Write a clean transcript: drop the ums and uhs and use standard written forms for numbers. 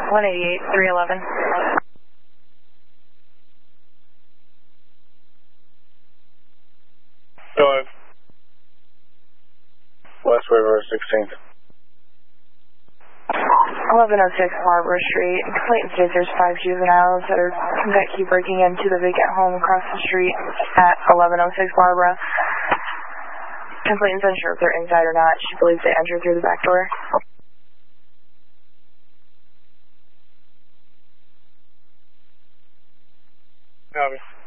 188, 311. Go ahead. West River 16th. 1106 Barbara Street. Complaint says there's 5 juveniles that keep breaking into the vacant home across the street at 1106 Barbara. Complaint's unsure if they're inside or not. She believes they entered through the back door. Copy.